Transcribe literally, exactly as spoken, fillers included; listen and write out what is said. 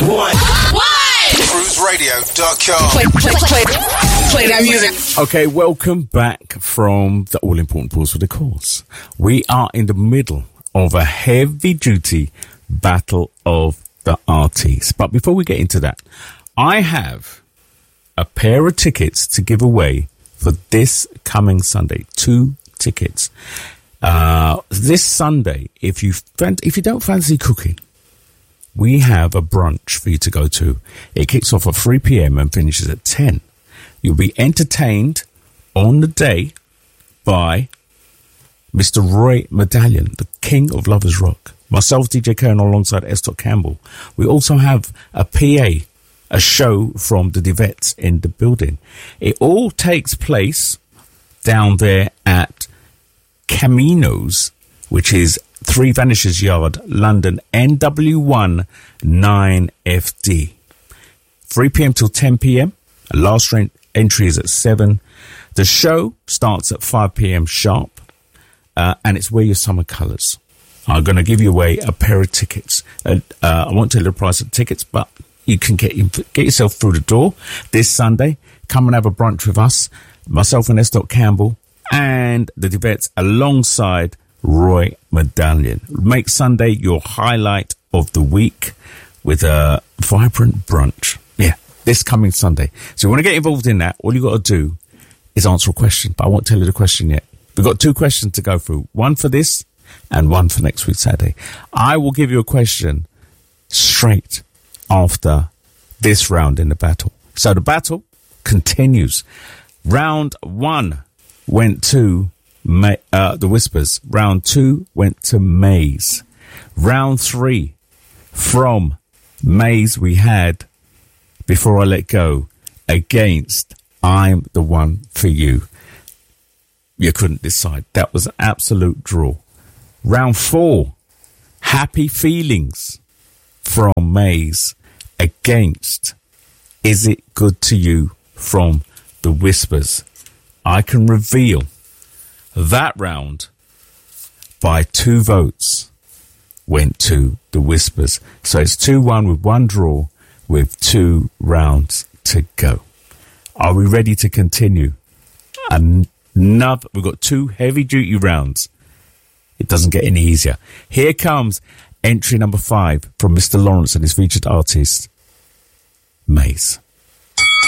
one. cruise radio dot com. Play, play, play, play that music. Okay, welcome back from the all-important Pause for the Cause. We are in the middle of a heavy-duty battle of the artists. But before we get into that, I have a pair of tickets to give away for this coming Sunday. Two tickets. Uh, this Sunday, if you fan- if you don't fancy cooking, we have a brunch for you to go to. It kicks off at three p.m. and finishes at ten. You'll be entertained on the day by Mister Roy Medallion, the king of Lovers Rock. Myself, D J Kern, alongside S. Campbell. We also have a P A, a show from the Divets in the building. It all takes place down there at Caminos, which is Three Vanishes Yard, London, N W one nine F D. three p.m. till ten p.m. Last rent entry is at seven. The show starts at five p.m. sharp, uh, and it's Wear Your Summer Colours. I'm going to give you away a pair of tickets. Uh, uh, I won't tell you the price of the tickets, but you can get get yourself through the door this Sunday. Come and have a brunch with us, myself and S. Campbell, and the Divets alongside Roy Medallion. Make Sunday your highlight of the week with a vibrant brunch. Yeah, this coming Sunday. So you want to get involved in that, all you got to do is answer a question, but I won't tell you the question yet. We've got two questions to go through. One for this and one for next week Saturday. I will give you a question straight after this round in the battle. So the battle continues. Round one went to Ma- uh, the Whispers. Round two went to Maze. Round three from Maze we had Before I Let Go against I'm the One for You. You couldn't decide. That was an absolute draw. Round four, Happy Feelings from Maze against Is It Good to You from the Whispers. I can reveal that round by two votes went to the Whispers. So it's two one with one draw with two rounds to go. Are we ready to continue? Another, we've got two heavy duty rounds. It doesn't get any easier. Here comes entry number five from Mister Lawrence and his featured artist, Maze.